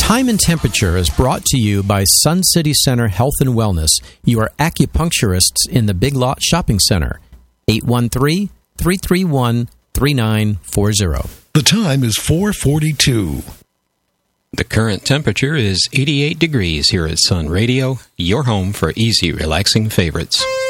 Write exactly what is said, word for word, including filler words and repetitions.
Time and Temperature is brought to you by Sun City Center Health and Wellness, your acupuncturists in the Big Lot Shopping Center. eight one three, three three one, three nine four zero. The time is four forty-two. The current temperature is eighty-eight degrees here at Sun Radio, your home for easy, relaxing favorites.